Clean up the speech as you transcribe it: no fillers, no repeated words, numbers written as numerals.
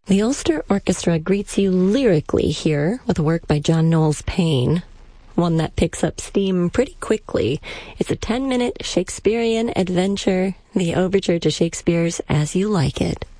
The Ulster Orchestra greets you lyrically here with a work by John Knowles Paine, one that picks up steam pretty quickly. It's a 10-minute Shakespearean adventure, the overture to Shakespeare's As You Like It.